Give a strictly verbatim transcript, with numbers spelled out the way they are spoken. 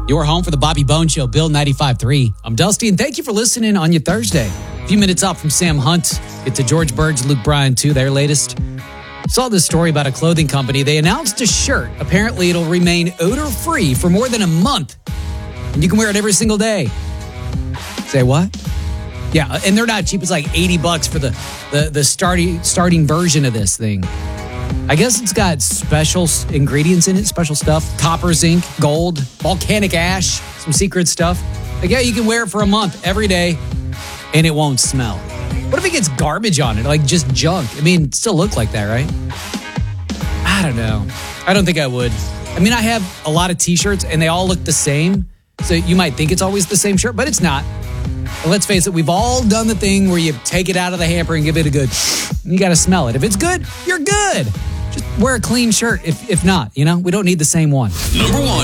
Your home for the Bobby Bone Show, Bill ninety-five point three. I'm Dusty, and thank you for listening on your Thursday. A few minutes up from Sam Hunt. Get to George Burge, Luke Bryan, too, their latest. Saw this story about a clothing company. They announced a shirt. Apparently, it'll remain odor-free for more than a month. And you can wear it every single day. Say what? Yeah, and they're not cheap. It's like eighty bucks for the, the, the starting, starting version of this thing. I guess it's got special ingredients in it, special stuff. Copper, zinc, gold, volcanic ash, some secret stuff. Like, yeah, you can wear it for a month every day, and it won't smell. What if it gets garbage on it, like just junk? I mean, it still look like that, right? I don't know. I don't think I would. I mean, I have a lot of T-shirts, and they all look the same. So you might think it's always the same shirt, but it's not. And let's face it, we've all done the thing where you take it out of the hamper and give it a good... You got to smell it. If it's good, you're good. Just wear a clean shirt if, if not, you know? We don't need the same one. Number one.